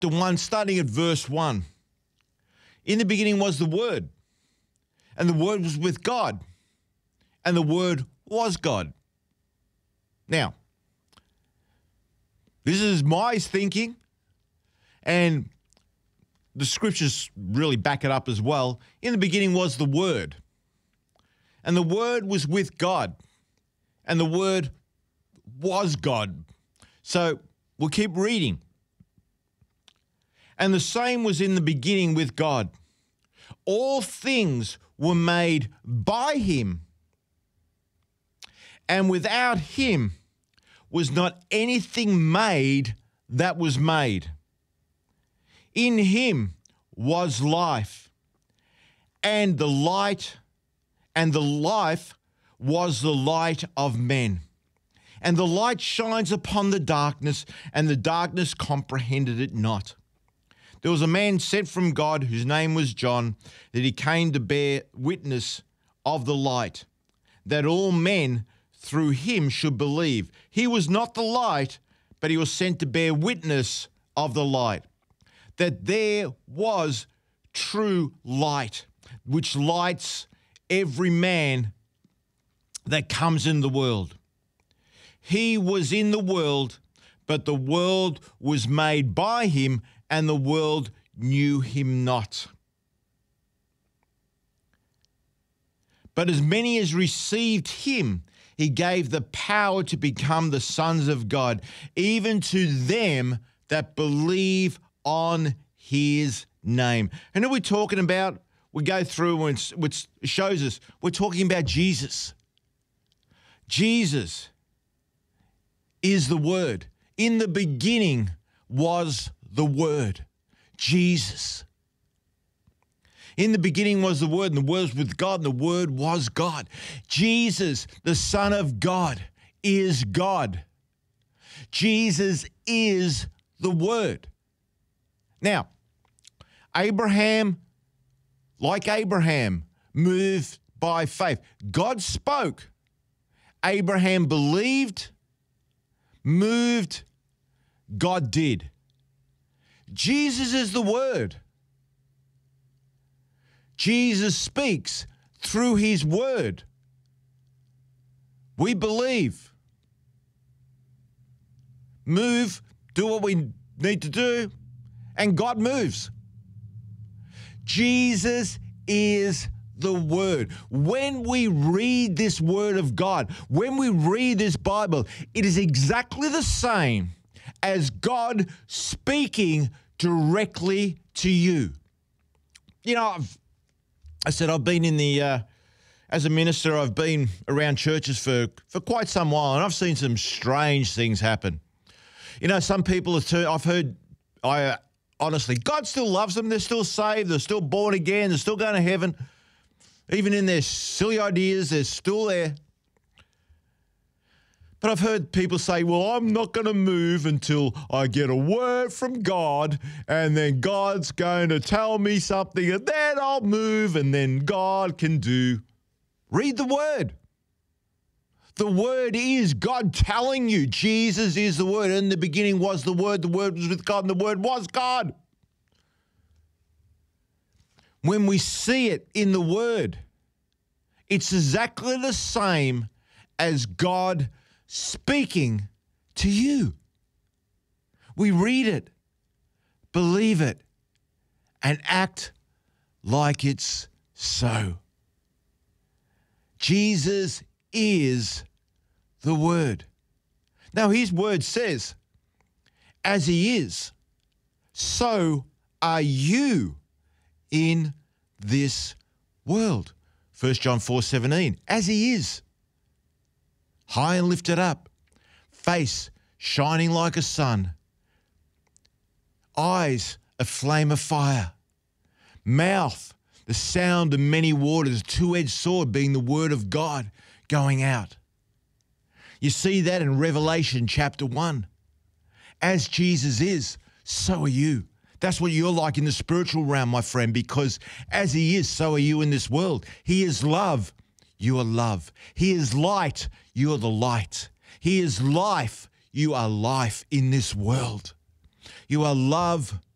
chapter 1, starting at verse 1. In the beginning was the Word, and the Word was with God, and the Word was God. Now, this is my thinking, and the scriptures really back it up as well. In the beginning was the Word, and the Word was with God, and the Word was God. So we'll keep reading. And the same was in the beginning with God. All things were made by him, and without him was not anything made that was made. In him was life, and the light, and the life was the light of men. And the light shines upon the darkness, and the darkness comprehended it not. There was a man sent from God whose name was John, that he came to bear witness of the light, that all men through him should believe. He was not the light, but he was sent to bear witness of the light, that there was true light, which lights every man that comes in the world. He was in the world, but the world was made by him, and the world knew him not. But as many as received him, he gave the power to become the sons of God, even to them that believe on his name. And who are we talking about? We go through, which shows us, we're talking about Jesus. Jesus is the Word. In the beginning was the Word, Jesus. In the beginning was the Word, and the Word was with God, and the Word was God. Jesus, the Son of God, is God. Jesus is the Word. Now, Abraham, like Abraham, moved by faith. God spoke. Abraham believed, moved, God did. Jesus is the Word. Jesus speaks through his Word. We believe, move, do what we need to do, and God moves. Jesus is the Word. When we read this Word of God, when we read this Bible, it is exactly the same as God speaking directly to you. You know, I've been in the, as a minister, I've been around churches for quite some while, and I've seen some strange things happen. You know, some people, honestly, God still loves them. They're still saved. They're still born again. They're still going to heaven. Even in their silly ideas, they're still there. But I've heard people say, well, I'm not going to move until I get a word from God, and then God's going to tell me something, and then I'll move, and then God can do. Read the Word. The Word is God telling you. Jesus is the Word. In the beginning was the Word was with God, and the Word was God. When we see it in the Word, it's exactly the same as God speaking to you. We read it, believe it, and act like it's so. Jesus is the Word. Now, his Word says, as he is, so are you in this world. 1 John 4:17, as he is, high and lifted up, face shining like a sun, eyes a flame of fire, mouth the sound of many waters, two-edged sword being the word of God going out. You see that in Revelation chapter 1. As Jesus is, so are you. That's what you're like in the spiritual realm, my friend, because as he is, so are you in this world. He is love, you are love. He is light, you are the light. He is life, you are life in this world. You are love,